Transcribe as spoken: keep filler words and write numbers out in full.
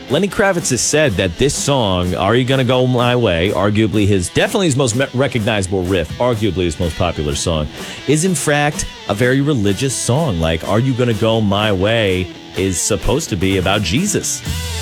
Lenny Kravitz has said that this song, Are You Gonna Go My Way, arguably his, definitely his most recognizable riff, arguably his most popular song, is in fact a very religious song. Like, Are You Gonna Go My Way is supposed to be about Jesus.